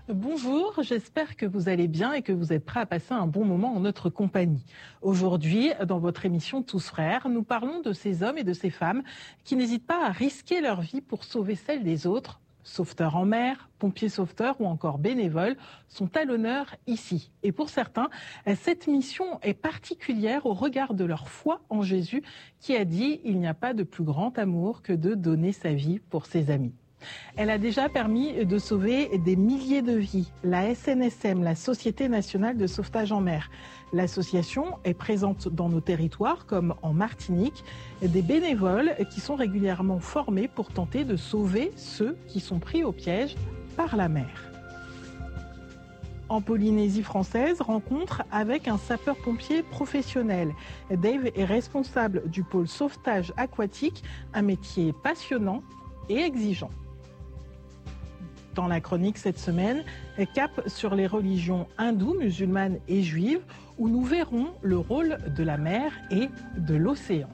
Bonjour, j'espère que vous allez bien et que vous êtes prêts à passer un bon moment en notre compagnie. Aujourd'hui, dans votre émission Tous Frères, nous parlons de ces hommes et de ces femmes qui n'hésitent pas à risquer leur vie pour sauver celle des autres. Sauveteurs en mer, pompiers sauveteurs ou encore bénévoles sont à l'honneur ici. Et pour certains, cette mission est particulière au regard de leur foi en Jésus qui a dit « Il n'y a pas de plus grand amour que de donner sa vie pour ses amis ». Elle a déjà permis de sauver des milliers de vies. La SNSM, la Société nationale de sauvetage en mer. L'association est présente dans nos territoires comme en Martinique. Des bénévoles qui sont régulièrement formés pour tenter de sauver ceux qui sont pris au piège par la mer. En Polynésie française, rencontre avec un sapeur-pompier professionnel. Dave est responsable du pôle sauvetage aquatique, un métier passionnant et exigeant. Dans la chronique cette semaine, cap sur les religions hindoues, musulmanes et juives, où nous verrons le rôle de la mer et de l'océan.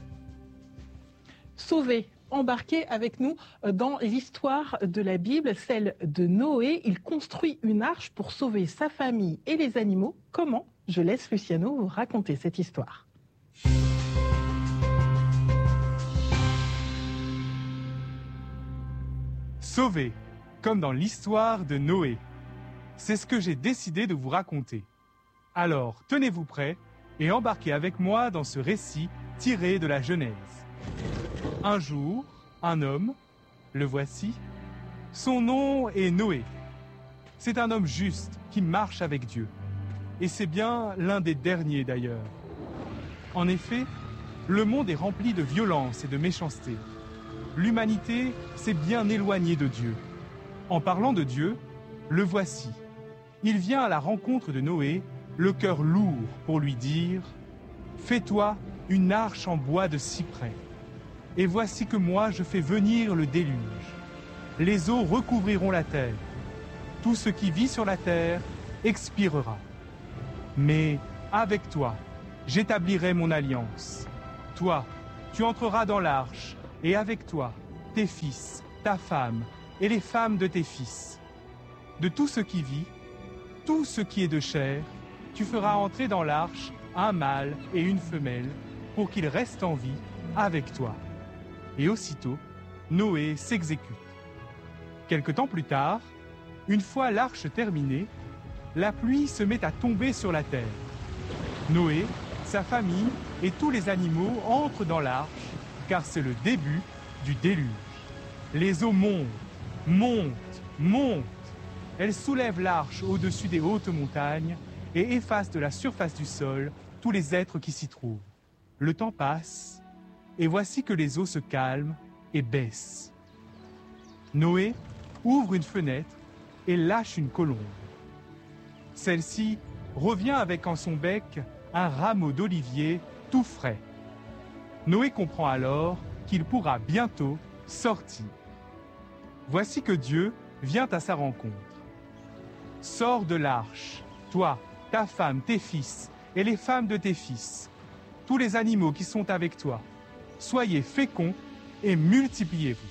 Sauver, embarquez avec nous dans l'histoire de la Bible, celle de Noé. Il construit une arche pour sauver sa famille et les animaux. Comment? Je laisse Luciano vous raconter cette histoire. Sauver, comme dans l'histoire de Noé. C'est ce que j'ai décidé de vous raconter. Alors, tenez-vous prêts et embarquez avec moi dans ce récit tiré de la Genèse. Un jour, un homme, le voici, son nom est Noé. C'est un homme juste qui marche avec Dieu. Et c'est bien l'un des derniers d'ailleurs. En effet, le monde est rempli de violence et de méchanceté. L'humanité s'est bien éloignée de Dieu. En parlant de Dieu, le voici. Il vient à la rencontre de Noé, le cœur lourd, pour lui dire « Fais-toi une arche en bois de cyprès. Et voici que moi je fais venir le déluge. Les eaux recouvriront la terre. Tout ce qui vit sur la terre expirera. Mais avec toi, j'établirai mon alliance. Toi, tu entreras dans l'arche, et avec toi, tes fils, ta femme, et les femmes de tes fils. De tout ce qui vit, tout ce qui est de chair, tu feras entrer dans l'arche un mâle et une femelle, pour qu'ils restent en vie avec toi. » Et aussitôt, Noé s'exécute. Quelque temps plus tard, une fois l'arche terminée, la pluie se met à tomber sur la terre. Noé, sa famille et tous les animaux entrent dans l'arche, car c'est le début du déluge. Les eaux montent. Elles soulèvent l'arche au-dessus des hautes montagnes et effacent de la surface du sol tous les êtres qui s'y trouvent. Le temps passe, et voici que les eaux se calment et baissent. Noé ouvre une fenêtre et lâche une colombe. Celle-ci revient avec en son bec un rameau d'olivier tout frais. Noé comprend alors qu'il pourra bientôt sortir. Voici que Dieu vient à sa rencontre. Sors de l'arche, toi, ta femme, tes fils et les femmes de tes fils, tous les animaux qui sont avec toi. Soyez féconds et multipliez-vous.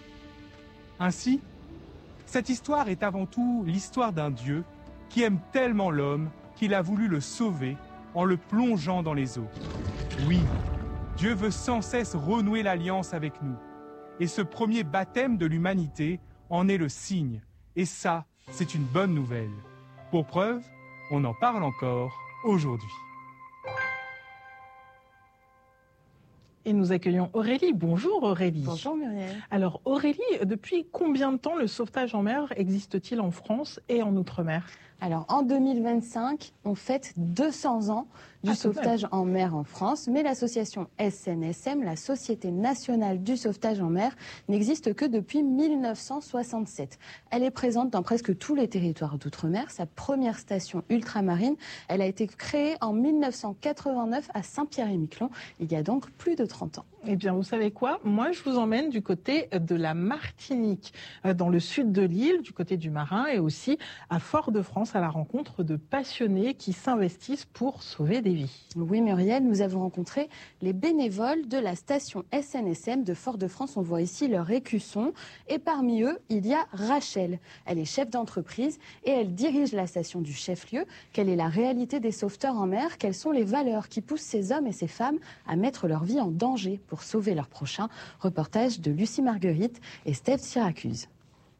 Ainsi, cette histoire est avant tout l'histoire d'un Dieu qui aime tellement l'homme qu'il a voulu le sauver en le plongeant dans les eaux. Oui, Dieu veut sans cesse renouer l'alliance avec nous. Et ce premier baptême de l'humanité en est le signe. Et ça, c'est une bonne nouvelle. Pour preuve, on en parle encore aujourd'hui. Et nous accueillons Aurélie. Bonjour Aurélie. Bonjour Muriel. Alors Aurélie, depuis combien de temps le sauvetage en mer existe-t-il en France et en Outre-mer ? Alors en 2025, on fête 200 ans du sauvetage en mer en France, mais l'association SNSM, la Société nationale du sauvetage en mer, n'existe que depuis 1967. Elle est présente dans presque tous les territoires d'outre-mer. Sa première station ultramarine, elle a été créée en 1989 à Saint-Pierre-et-Miquelon, il y a donc plus de 30 ans. Eh bien, vous savez quoi? Moi, je vous emmène du côté de la Martinique, dans le sud de l'île, du côté du Marin et aussi à Fort-de-France. France à la rencontre de passionnés qui s'investissent pour sauver des vies. Oui, Muriel, nous avons rencontré les bénévoles de la station SNSM de Fort-de-France. On voit ici leur écusson. Et parmi eux, il y a Rachel. Elle est chef d'entreprise et elle dirige la station du chef-lieu. Quelle est la réalité des sauveteurs en mer? Quelles sont les valeurs qui poussent ces hommes et ces femmes à mettre leur vie en danger pour sauver leurs prochains? Reportage de Lucie Marguerite et Steve Syracuse.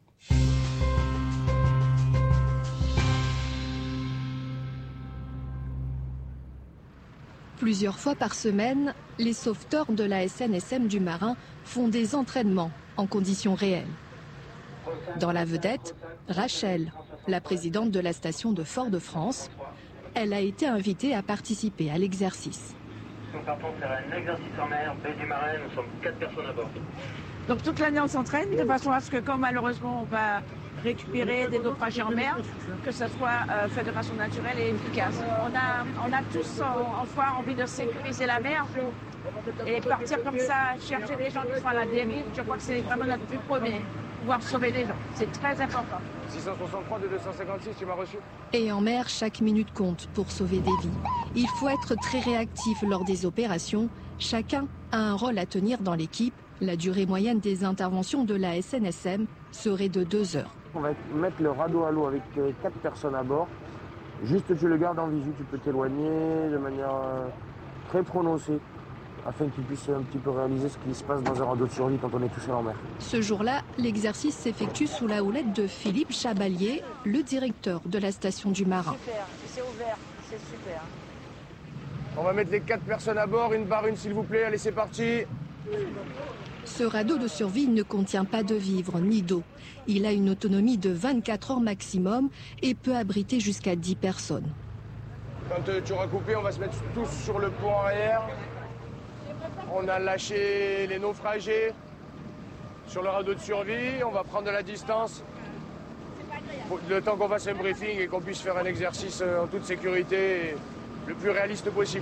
Plusieurs fois par semaine, les sauveteurs de la SNSM du Marin font des entraînements en conditions réelles. Dans la vedette, Rachel, la présidente de la station de Fort-de-France. Elle a été invitée à participer à l'exercice. Nous partons faire un exercice en mer, baie du Marin, nous sommes 4 personnes à bord. Donc toute l'année on s'entraîne de façon à ce que quand malheureusement on va récupérer des naufragés en mer, que ce soit fait de façon naturelle et efficace. On a tous en foi envie de sécuriser la mer et partir comme ça, chercher des gens qui sont à la dérive. Je crois que c'est vraiment notre but premier, pouvoir sauver des gens. C'est très important. 663 de 256, tu m'as reçu. Et en mer, chaque minute compte pour sauver des vies. Il faut être très réactif lors des opérations. Chacun a un rôle à tenir dans l'équipe. La durée moyenne des interventions de la SNSM serait de 2 heures. On va mettre le radeau à l'eau avec 4 personnes à bord. Juste tu le gardes en visu, tu peux t'éloigner de manière très prononcée afin qu'ils puissent un petit peu réaliser ce qui se passe dans un radeau de survie quand on est tout seul en mer. Ce jour-là, l'exercice s'effectue sous la houlette de Philippe Chabalier, le directeur de la station du Marin. Super, c'est ouvert, c'est super. On va mettre les 4 personnes à bord, une par une s'il vous plaît, allez c'est parti. Ce radeau de survie ne contient pas de vivres ni d'eau. Il a une autonomie de 24 heures maximum et peut abriter jusqu'à 10 personnes. Quand tu auras coupé, on va se mettre tous sur le pont arrière. On a lâché les naufragés sur le radeau de survie. On va prendre de la distance. Le temps qu'on fasse un briefing et qu'on puisse faire un exercice en toute sécurité et le plus réaliste possible.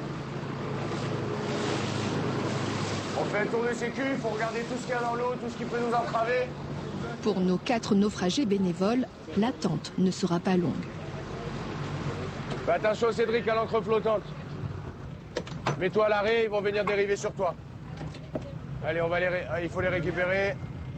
On fait un tour de sécu, il faut regarder tout ce qu'il y a dans l'eau, tout ce qui peut nous entraver. Pour nos 4 naufragés bénévoles, l'attente ne sera pas longue. Fais attention Cédric à l'encre flottante. Mets-toi à l'arrêt, ils vont venir dériver sur toi. Allez, il faut les récupérer.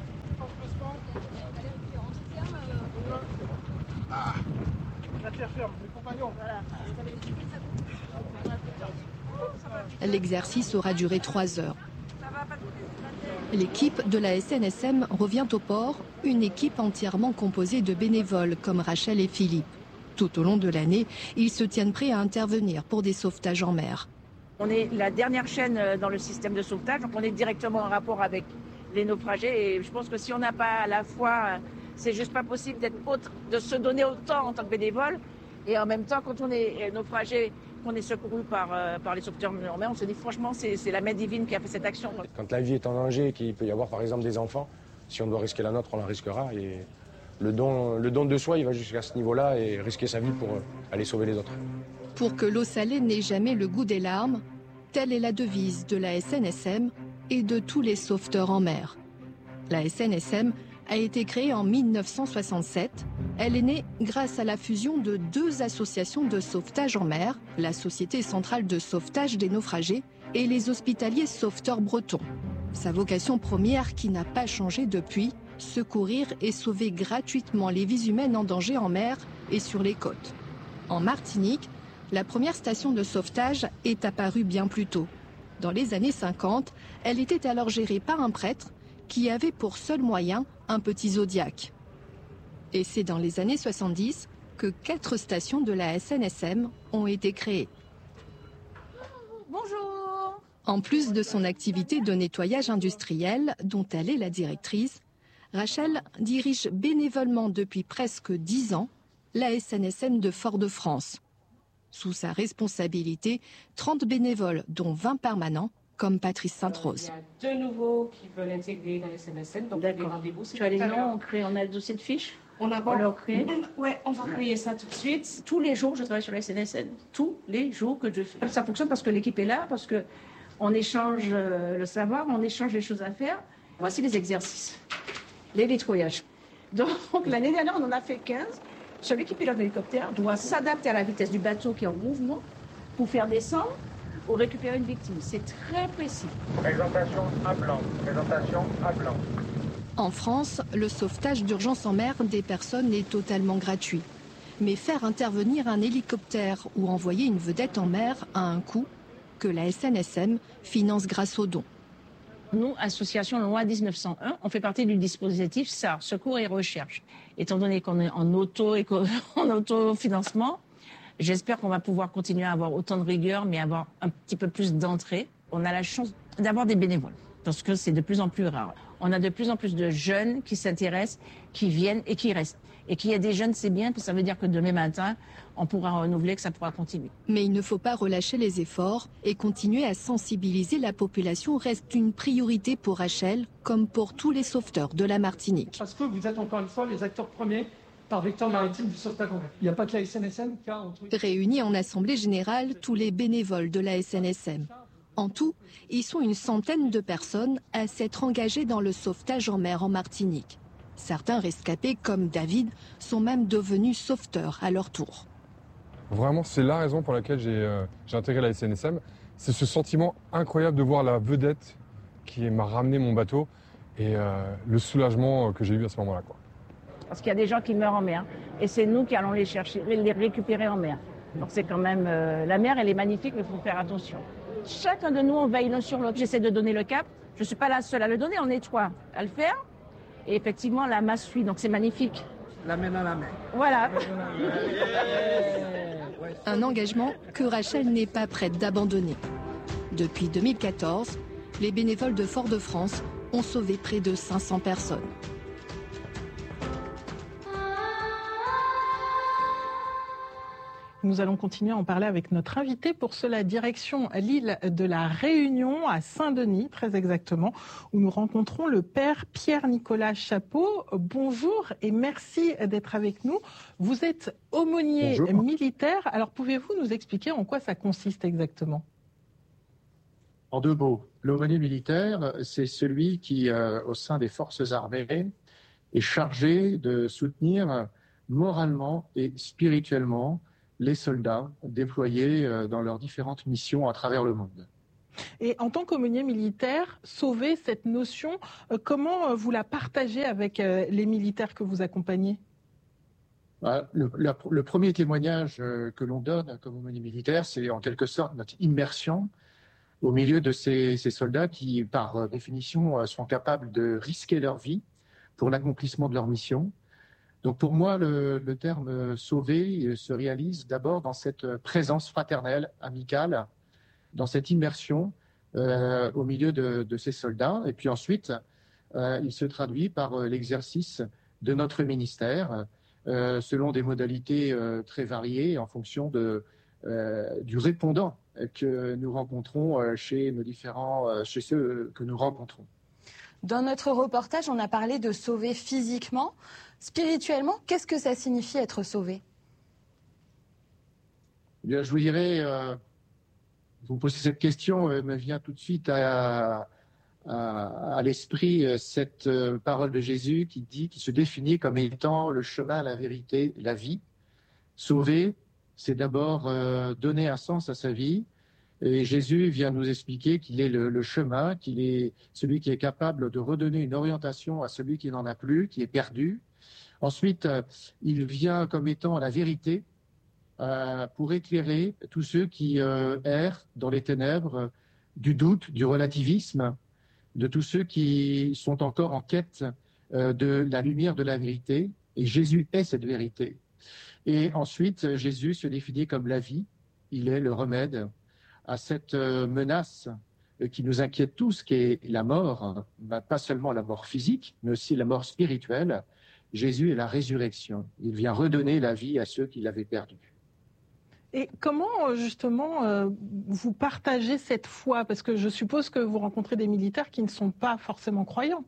L'exercice aura duré 3 heures. L'équipe de la SNSM revient au port, une équipe entièrement composée de bénévoles comme Rachel et Philippe. Tout au long de l'année, ils se tiennent prêts à intervenir pour des sauvetages en mer. On est la dernière chaîne dans le système de sauvetage, donc on est directement en rapport avec les naufragés. Et je pense que si on n'a pas à la fois, c'est juste pas possible de se donner autant en tant que bénévole. Et en même temps, quand on est naufragé, qu'on est secouru par les sauveteurs en mer, on se dit franchement, c'est la main divine qui a fait cette action. Quand la vie est en danger, qu'il peut y avoir par exemple des enfants, si on doit risquer la nôtre, on la risquera. Et le don de soi, il va jusqu'à ce niveau-là et risquer sa vie pour aller sauver les autres. Pour que l'eau salée n'ait jamais le goût des larmes, telle est la devise de la SNSM et de tous les sauveteurs en mer. La SNSM a été créée en 1967. Elle est née grâce à la fusion de 2 associations de sauvetage en mer, la Société centrale de sauvetage des naufragés et les Hospitaliers sauveteurs bretons. Sa vocation première, qui n'a pas changé depuis, secourir et sauver gratuitement les vies humaines en danger en mer et sur les côtes. En Martinique, la première station de sauvetage est apparue bien plus tôt. Dans les années 50, elle était alors gérée par un prêtre qui avait pour seul moyen un petit zodiaque. Et c'est dans les années 70 que 4 stations de la SNSM ont été créées. Bonjour. En plus de son activité de nettoyage industriel, dont elle est la directrice, Rachel dirige bénévolement depuis presque 10 ans la SNSM de Fort-de-France. Sous sa responsabilité, 30 bénévoles, dont 20 permanents, comme Patrice Sainte-Rose. Il y a 2 nouveaux qui veulent intégrer la SNSM, donc les rendez-vous. Tu as les noms, on a le dossier de fiches. On leur crée. Ouais, on va créer ça tout de suite. Tous les jours, je travaille sur la SNSM. Tous les jours que je fais. Ça fonctionne parce que l'équipe est là, parce qu'on échange le savoir, on échange les choses à faire. Voici les exercices. Les nettoyages. Donc, l'année dernière, on en a fait 15. Celui qui pilote l'hélicoptère doit s'adapter à la vitesse du bateau qui est en mouvement pour faire descendre ou récupérer une victime. C'est très précis. Présentation à blanc. Présentation à blanc. En France, le sauvetage d'urgence en mer des personnes est totalement gratuit. Mais faire intervenir un hélicoptère ou envoyer une vedette en mer a un coût que la SNSM finance grâce aux dons. Nous, association loi 1901, on fait partie du dispositif SAR, Secours et Recherche. Étant donné qu'on est en autofinancement, j'espère qu'on va pouvoir continuer à avoir autant de rigueur, mais avoir un petit peu plus d'entrée. On a la chance d'avoir des bénévoles, parce que c'est de plus en plus rare. On a de plus en plus de jeunes qui s'intéressent, qui viennent et qui restent. Et qu'il y ait des jeunes, c'est bien, parce que ça veut dire que demain matin, on pourra renouveler, que ça pourra continuer. Mais il ne faut pas relâcher les efforts et continuer à sensibiliser la population reste une priorité pour Rachel, comme pour tous les sauveteurs de la Martinique. Parce que vous êtes encore une fois les acteurs premiers par vecteur maritime du sauvetage en mer. Il n'y a pas que la SNSM qui a... Réunis en assemblée générale, tous les bénévoles de la SNSM. En tout, ils sont une centaine de personnes à s'être engagées dans le sauvetage en mer en Martinique. Certains rescapés, comme David, sont même devenus sauveteurs à leur tour. Vraiment, c'est la raison pour laquelle j'ai intégré la SNSM. C'est ce sentiment incroyable de voir la vedette qui m'a ramené mon bateau et le soulagement que j'ai eu à ce moment-là, quoi. Parce qu'il y a des gens qui meurent en mer. Et c'est nous qui allons les chercher, les récupérer en mer. Donc c'est quand même... la mer, elle est magnifique, mais il faut faire attention. Chacun de nous, on veille l'un sur l'autre. J'essaie de donner le cap. Je ne suis pas la seule à le donner, on est trois à le faire. Et effectivement, la masse suit, donc c'est magnifique. La main dans la main. Voilà. Un engagement que Rachel n'est pas prête d'abandonner. Depuis 2014, les bénévoles de Fort-de-France ont sauvé près de 500 personnes. Nous allons continuer à en parler avec notre invité. Pour cela, direction l'île de la Réunion, à Saint-Denis, très exactement, où nous rencontrons le père Pierre-Nicolas Chapeau. Bonjour et merci d'être avec nous. Vous êtes aumônier militaire. Alors, pouvez-vous nous expliquer en quoi ça consiste exactement ? En deux mots, l'aumônier militaire, c'est celui qui, au sein des forces armées, est chargé de soutenir moralement et spirituellement les soldats déployés dans leurs différentes missions à travers le monde. Et en tant qu'aumônier militaire, sauver cette notion, comment vous la partagez avec les militaires que vous accompagnez ? Le premier témoignage que l'on donne comme aumônier militaire, c'est en quelque sorte notre immersion au milieu de ces soldats qui, par définition, sont capables de risquer leur vie pour l'accomplissement de leur mission. Donc pour moi, le terme « sauver » se réalise d'abord dans cette présence fraternelle, amicale, dans cette immersion au milieu de ces soldats. Et puis ensuite, il se traduit par l'exercice de notre ministère, selon des modalités très variées en fonction du répondant que nous rencontrons chez ceux que nous rencontrons. Dans notre reportage, on a parlé de sauver physiquement. Spirituellement, qu'est-ce que ça signifie être sauvé ? Bien, je vous dirais, vous posez cette question, me vient tout de suite à l'esprit cette parole de Jésus qui se définit comme étant le chemin, la vérité, la vie. Sauver, c'est d'abord donner un sens à sa vie. Et Jésus vient nous expliquer qu'il est le chemin, qu'il est celui qui est capable de redonner une orientation à celui qui n'en a plus, qui est perdu. Ensuite, il vient comme étant la vérité pour éclairer tous ceux qui errent dans les ténèbres du doute, du relativisme, de tous ceux qui sont encore en quête de la lumière de la vérité. Et Jésus est cette vérité. Et ensuite, Jésus se définit comme la vie. Il est le remède à cette menace qui nous inquiète tous, qui est la mort, pas seulement la mort physique, mais aussi la mort spirituelle. Jésus est la résurrection. Il vient redonner la vie à ceux qui l'avaient perdue. Et comment, justement, vous partagez cette foi ? Parce que je suppose que vous rencontrez des militaires qui ne sont pas forcément croyants.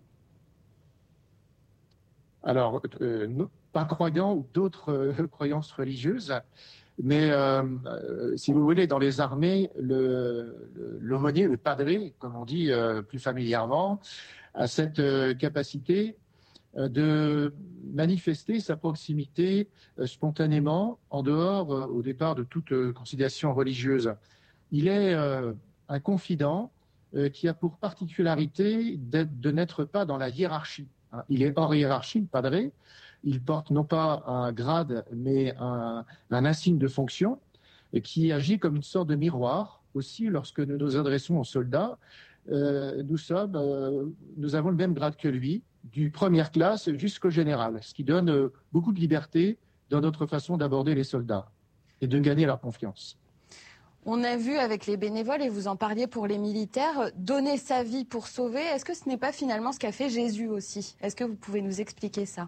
Alors, pas croyants ou d'autres croyances religieuses, mais si vous voulez, dans les armées, l'aumônier, le padré, comme on dit plus familièrement, a cette capacité de manifester sa proximité spontanément, en dehors, au départ, de toute considération religieuse. Il est un confident qui a pour particularité de n'être pas dans la hiérarchie. Il est hors hiérarchie, le padré. Il porte non pas un grade, mais un insigne de fonction qui agit comme une sorte de miroir. Aussi, lorsque nous nous adressons aux soldats, nous avons le même grade que lui, du première classe jusqu'au général, ce qui donne beaucoup de liberté dans notre façon d'aborder les soldats et de gagner leur confiance. On a vu avec les bénévoles, et vous en parliez pour les militaires, donner sa vie pour sauver. Est-ce que ce n'est pas finalement ce qu'a fait Jésus aussi? Est-ce que vous pouvez nous expliquer ça?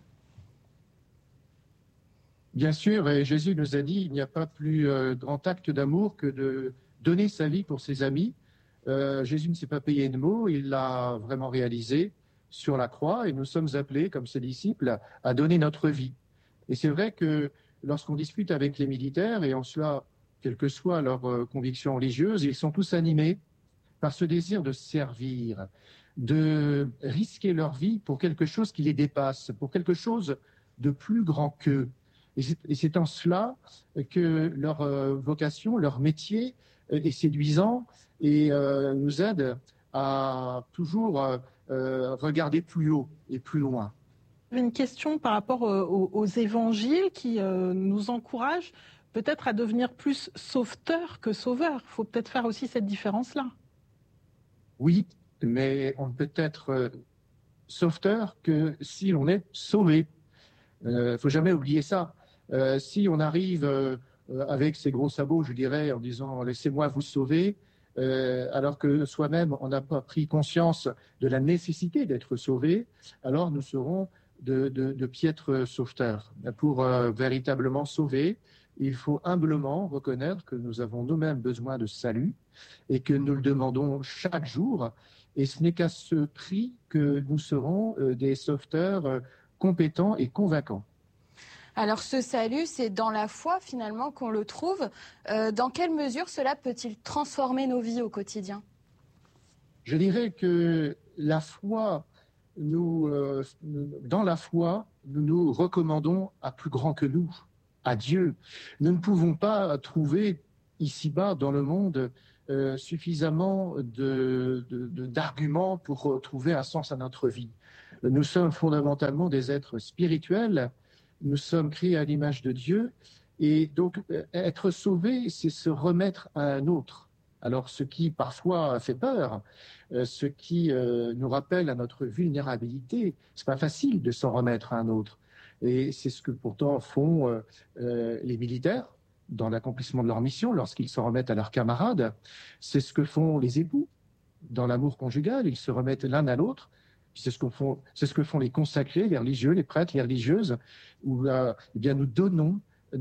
Bien sûr, et Jésus nous a dit, il n'y a pas plus grand acte d'amour que de donner sa vie pour ses amis. Jésus ne s'est pas payé de mots, il l'a vraiment réalisé sur la croix, et nous sommes appelés, comme ses disciples, à donner notre vie. Et c'est vrai que lorsqu'on discute avec les militaires, et en cela, quelle que soit leur conviction religieuse, ils sont tous animés par ce désir de servir, de risquer leur vie pour quelque chose qui les dépasse, pour quelque chose de plus grand qu'eux. Et c'est en cela que leur vocation, leur métier est séduisant et nous aide à toujours regarder plus haut et plus loin. Une question par rapport aux évangiles qui nous encouragent peut-être à devenir plus sauveteur que sauveur. Il faut peut-être faire aussi cette différence-là. Oui, mais on ne peut être sauveteur que si l'on est sauvé. Il ne faut jamais oublier ça. Si on arrive avec ses gros sabots, je dirais, en disant « laissez-moi vous sauver », alors que soi-même, on n'a pas pris conscience de la nécessité d'être sauvé, alors nous serons de piètres sauveteurs. Pour véritablement sauver, il faut humblement reconnaître que nous avons nous-mêmes besoin de salut et que nous le demandons chaque jour. Et ce n'est qu'à ce prix que nous serons des sauveteurs compétents et convaincants. Alors ce salut, c'est dans la foi finalement qu'on le trouve. Dans quelle mesure cela peut-il transformer nos vies au quotidien? Je dirais que la foi, dans la foi, nous nous recommandons à plus grand que nous, à Dieu. Nous ne pouvons pas trouver ici-bas dans le monde suffisamment d'arguments pour trouver un sens à notre vie. Nous sommes fondamentalement des êtres spirituels. Nous sommes créés à l'image de Dieu et donc être sauvé, c'est se remettre à un autre. Alors ce qui parfois fait peur, ce qui nous rappelle à notre vulnérabilité, c'est pas facile de s'en remettre à un autre. Et c'est ce que pourtant font les militaires dans l'accomplissement de leur mission lorsqu'ils s'en remettent à leurs camarades. C'est ce que font les époux dans l'amour conjugal, ils se remettent l'un à l'autre. C'est ce que font les consacrés, les religieux, les prêtres, les religieuses, où eh bien, nous donnons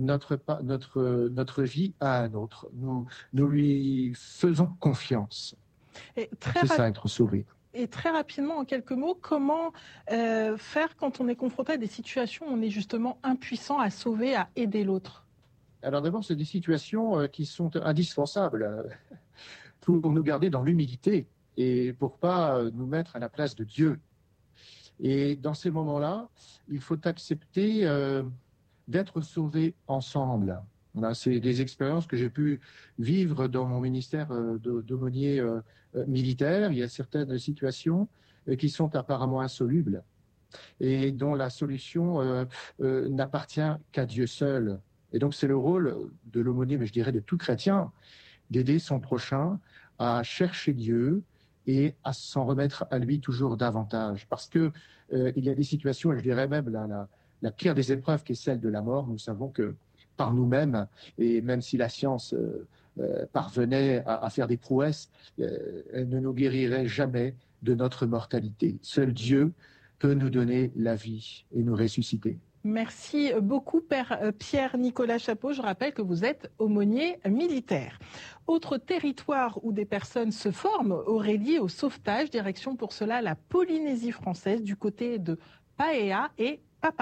notre vie à un autre. Nous lui faisons confiance. C'est ça, être sauvé. Et très rapidement, en quelques mots, comment faire quand on est confronté à des situations où on est justement impuissant à sauver, à aider l'autre? Alors d'abord, c'est des situations qui sont indispensables pour nous garder dans l'humilité et pour pas nous mettre à la place de Dieu. Et dans ces moments-là, il faut accepter d'être sauvés ensemble. Voilà, c'est des expériences que j'ai pu vivre dans mon ministère d'aumônier militaire. Il y a certaines situations qui sont apparemment insolubles et dont la solution n'appartient qu'à Dieu seul. Et donc c'est le rôle de l'aumônier, mais je dirais de tout chrétien, d'aider son prochain à chercher Dieu et à s'en remettre à lui toujours davantage. Parce que il y a des situations, et je dirais même la pire des épreuves qui est celle de la mort. Nous savons que par nous-mêmes, et même si la science parvenait à faire des prouesses, elle ne nous guérirait jamais de notre mortalité. Seul Dieu peut nous donner la vie et nous ressusciter. Merci beaucoup, Père Pierre-Nicolas Chapot. Je rappelle que vous êtes aumônier militaire. Autre territoire où des personnes se forment, Aurélie, au sauvetage, direction pour cela la Polynésie française, du côté de Paea et Papara.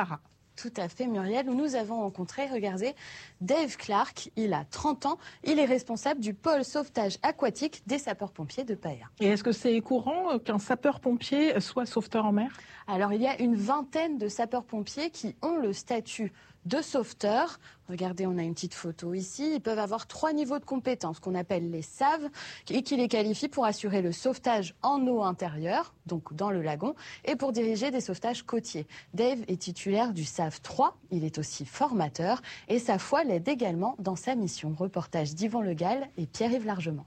Tout à fait, Muriel, où nous avons rencontré, regardez, Dave Clark. Il a 30 ans. Il est responsable du pôle sauvetage aquatique des sapeurs-pompiers de Paër. Et est-ce que c'est courant qu'un sapeur-pompier soit sauveteur en mer? Alors, il y a une vingtaine de sapeurs-pompiers qui ont le statut de sauveteur. Regardez, on a une petite photo ici. Ils peuvent avoir 3 niveaux de compétences qu'on appelle les SAV et qui les qualifient pour assurer le sauvetage en eau intérieure, donc dans le lagon, et pour diriger des sauvetages côtiers. Dave est titulaire du SAV 3. Il est aussi formateur et sa foi l'aide également dans sa mission. Reportage d'Yvan Le Gall et Pierre-Yves Largement.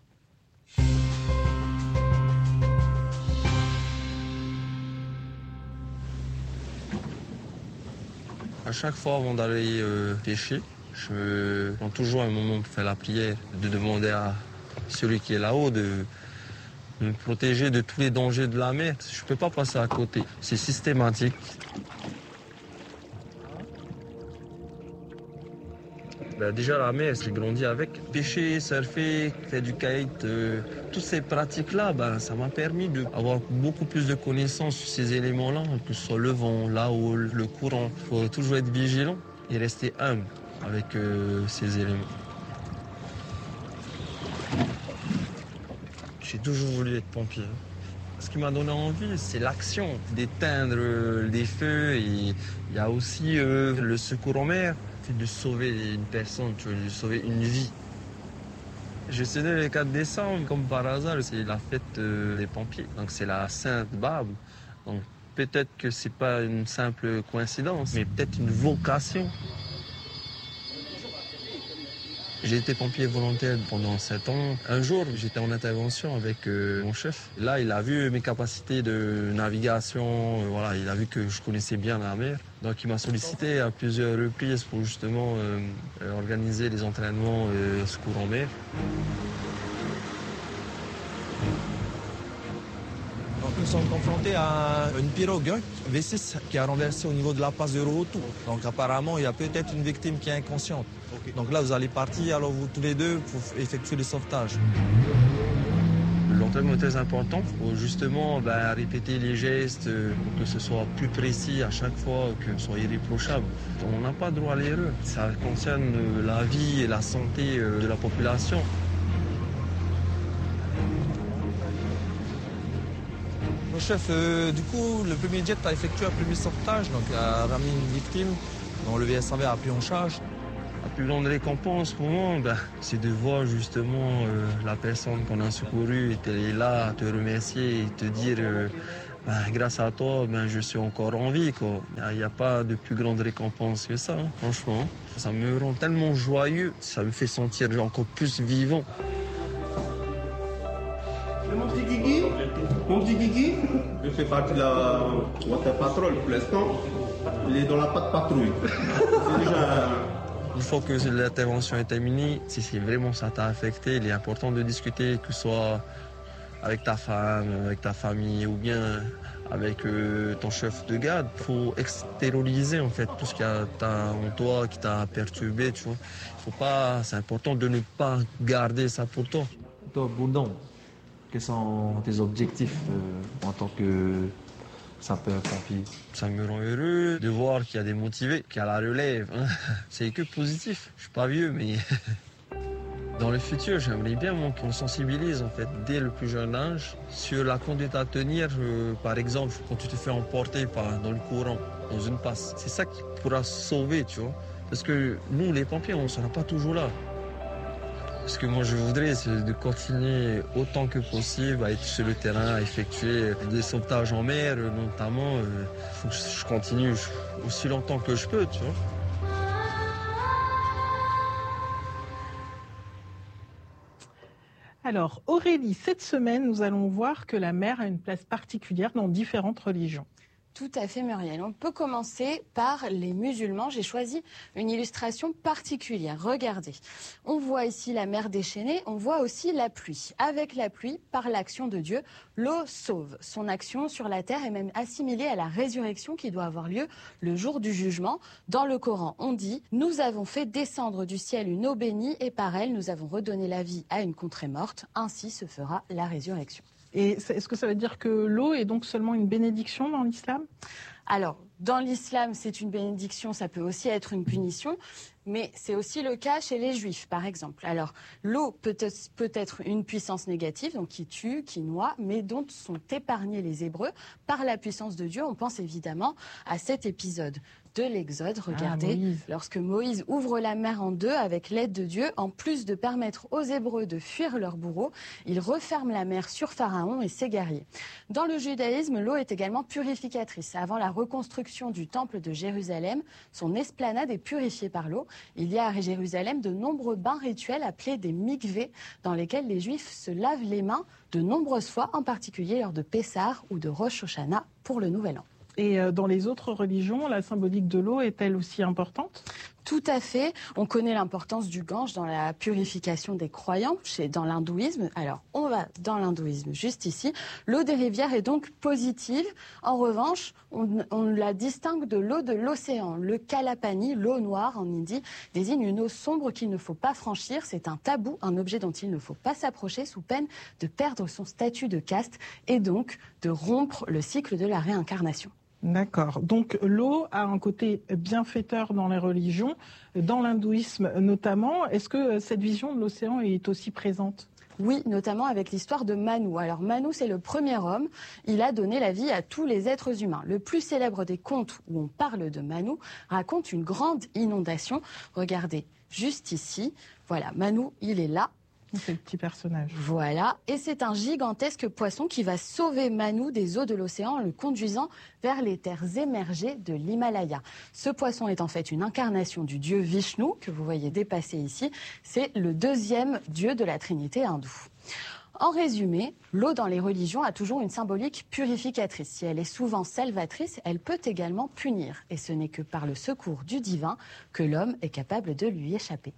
À chaque fois avant d'aller pêcher, je prends toujours un moment pour faire la prière, de demander à celui qui est là-haut de me protéger de tous les dangers de la mer. Je ne peux pas passer à côté, c'est systématique. Déjà la mer, j'ai grandi avec. Pêcher, surfer, faire du kite, toutes ces pratiques-là, ça m'a permis d'avoir beaucoup plus de connaissances sur ces éléments-là, que ce soit le vent, la houle, le courant. Il faut toujours être vigilant et rester humble avec ces éléments. J'ai toujours voulu être pompier. Ce qui m'a donné envie, c'est l'action, d'éteindre les feux. Et il y a aussi le secours en mer. De sauver une personne, de sauver une vie. Je suis né le 4 décembre, comme par hasard, c'est la fête des pompiers. Donc c'est la Sainte Barbe. Donc peut-être que c'est pas une simple coïncidence, mais peut-être une vocation. J'ai été pompier volontaire pendant 7 ans. Un jour, j'étais en intervention avec mon chef. Là, il a vu mes capacités de navigation. Voilà, il a vu que je connaissais bien la mer. Donc, il m'a sollicité à plusieurs reprises pour justement organiser les entraînements secours en mer. Donc, nous sommes confrontés à une pirogue V6 qui a renversé au niveau de la passe de retour. Donc apparemment, il y a peut-être une victime qui est inconsciente. Okay. Donc là, vous allez partir, alors vous tous les deux, pour effectuer le sauvetage. L'entraînement est très important. Il faut justement répéter les gestes pour que ce soit plus précis à chaque fois, que ce soit irréprochable. On n'a pas droit à l'erreur. Ça concerne la vie et la santé de la population. Chef, du coup, le premier jet a effectué un premier sauvetage, donc a ramené une victime dont le VSAV a pris en charge. La plus grande récompense pour moi, c'est de voir justement la personne qu'on a secourue et là à te remercier et te dire grâce à toi, je suis encore en vie. Il n'y a pas de plus grande récompense que ça, franchement. Ça me rend tellement joyeux, ça me fait sentir encore plus vivant. Mon petit Guigui, il fait partie de la Water Patrol pour l'instant. Il est dans la patte patrouille. Une fois que l'intervention est terminée, si vraiment ça t'a affecté, il est important de discuter, que ce soit avec ta femme, avec ta famille ou bien avec ton chef de garde. Il faut extérioriser en fait tout ce qu'il y a en toi qui t'a perturbé. Tu vois. C'est important de ne pas garder ça pour toi. Toi, Bourdon, quels sont tes objectifs en tant que sapeur-pompier? Ça me rend heureux de voir qu'il y a des motivés, qu'il y a la relève. C'est que positif. Je suis pas vieux, mais dans le futur, j'aimerais bien qu'on sensibilise en fait dès le plus jeune âge sur la conduite à tenir. Par exemple, quand tu te fais emporter dans le courant, dans une passe, c'est ça qui pourra sauver, tu vois. Parce que nous, les pompiers, on ne sera pas toujours là. Ce que moi je voudrais, c'est de continuer autant que possible à être sur le terrain, à effectuer des sauvetages en mer, notamment. Il faut que je continue aussi longtemps que je peux, tu vois. Alors Aurélie, cette semaine, nous allons voir que la mer a une place particulière dans différentes religions. Tout à fait, Muriel. On peut commencer par les musulmans. J'ai choisi une illustration particulière. Regardez. On voit ici la mer déchaînée. On voit aussi la pluie. Avec la pluie, par l'action de Dieu, l'eau sauve. Son action sur la terre est même assimilée à la résurrection qui doit avoir lieu le jour du jugement. Dans le Coran, on dit « Nous avons fait descendre du ciel une eau bénie et par elle, nous avons redonné la vie à une contrée morte. Ainsi se fera la résurrection. » Et est-ce que ça veut dire que l'eau est donc seulement une bénédiction dans l'islam ? Alors, Dans l'islam, c'est une bénédiction, ça peut aussi être une punition, mais c'est aussi le cas chez les juifs, par exemple. Alors, l'eau peut être une puissance négative, donc qui tue, qui noie, mais dont sont épargnés les Hébreux par la puissance de Dieu. On pense évidemment à cet épisode de l'Exode. Regardez, lorsque Moïse ouvre la mer en deux avec l'aide de Dieu, en plus de permettre aux Hébreux de fuir leurs bourreaux, il referme la mer sur Pharaon et ses guerriers. Dans le judaïsme, l'eau est également purificatrice. Avant la reconstruction du temple de Jérusalem, son esplanade est purifiée par l'eau. Il y a à Jérusalem de nombreux bains rituels appelés des mikvés, dans lesquels les Juifs se lavent les mains de nombreuses fois, en particulier lors de Pessah ou de Rosh Hashanah pour le Nouvel An. Et dans les autres religions, la symbolique de l'eau est-elle aussi importante ? Tout à fait. On connaît l'importance du Gange dans la purification des croyants, dans l'hindouisme. Alors, on va dans l'hindouisme juste ici. L'eau des rivières est donc positive. En revanche, on la distingue de l'eau de l'océan. Le Kalapani, l'eau noire en hindi, désigne une eau sombre qu'il ne faut pas franchir. C'est un tabou, un objet dont il ne faut pas s'approcher sous peine de perdre son statut de caste et donc de rompre le cycle de la réincarnation. D'accord. Donc l'eau a un côté bienfaiteur dans les religions, dans l'hindouisme notamment. Est-ce que cette vision de l'océan est aussi présente ? Oui, notamment avec l'histoire de Manu. Alors Manu, c'est le premier homme. Il a donné la vie à tous les êtres humains. Le plus célèbre des contes où on parle de Manu raconte une grande inondation. Regardez, juste ici. Voilà, Manu, il est là. C'est le petit personnage. Voilà, et c'est un gigantesque poisson qui va sauver Manu des eaux de l'océan en le conduisant vers les terres émergées de l'Himalaya. Ce poisson est en fait une incarnation du dieu Vishnu, que vous voyez dépasser ici. C'est le deuxième dieu de la Trinité hindoue. En résumé, l'eau dans les religions a toujours une symbolique purificatrice. Si elle est souvent salvatrice, elle peut également punir. Et ce n'est que par le secours du divin que l'homme est capable de lui échapper.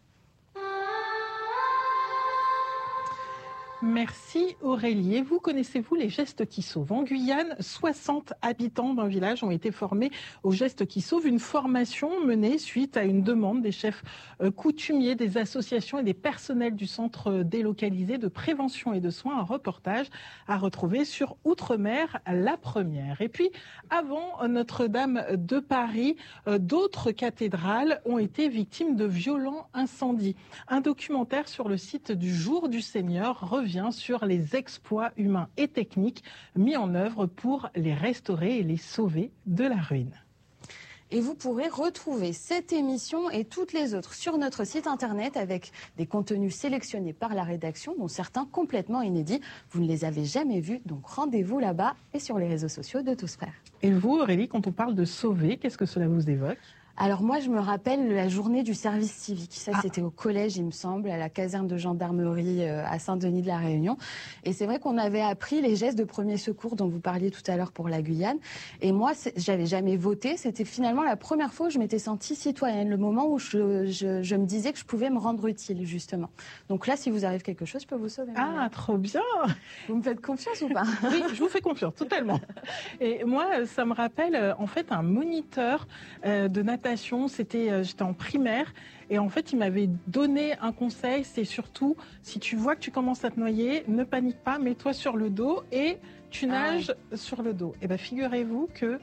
Merci Aurélie. Et vous, connaissez-vous les gestes qui sauvent ? En Guyane, 60 habitants d'un village ont été formés aux gestes qui sauvent. Une formation menée suite à une demande des chefs coutumiers, des associations et des personnels du centre délocalisé de prévention et de soins. Un reportage à retrouver sur Outre-mer, la première. Et puis, avant Notre-Dame de Paris, d'autres cathédrales ont été victimes de violents incendies. Un documentaire sur le site du Jour du Seigneur revient sur les exploits humains et techniques mis en œuvre pour les restaurer et les sauver de la ruine. Et vous pourrez retrouver cette émission et toutes les autres sur notre site internet avec des contenus sélectionnés par la rédaction, dont certains complètement inédits. Vous ne les avez jamais vus, donc rendez-vous là-bas et sur les réseaux sociaux de Tous Frères. Et vous, Aurélie, quand on parle de sauver, qu'est-ce que cela vous évoque ? Alors moi, je me rappelle la journée du service civique. Ça, c'était au collège, il me semble, à la caserne de gendarmerie à Saint-Denis de la Réunion. Et c'est vrai qu'on avait appris les gestes de premier secours dont vous parliez tout à l'heure pour la Guyane. Et moi, j'avais jamais voté. C'était finalement la première fois où je m'étais sentie citoyenne, le moment où je me disais que je pouvais me rendre utile, justement. Donc là, si vous arrive quelque chose, je peux vous sauver. Ah, trop bien. Vous me faites confiance ou pas ? Oui, je vous fais confiance, totalement. Et moi, ça me rappelle en fait un moniteur de natation. J'étais en primaire et en fait il m'avait donné un conseil, c'est surtout si tu vois que tu commences à te noyer, ne panique pas, mets-toi sur le dos et tu nages sur le dos. Et bien figurez-vous que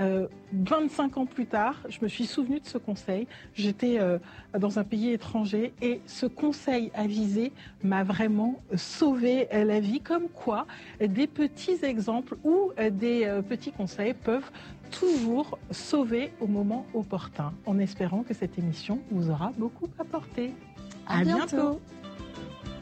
25 ans plus tard, je me suis souvenue de ce conseil. J'étais dans un pays étranger et ce conseil avisé m'a vraiment sauvé la vie. Comme quoi, des petits exemples ou des petits conseils peuvent toujours sauver au moment opportun, en espérant que cette émission vous aura beaucoup apporté. À bientôt.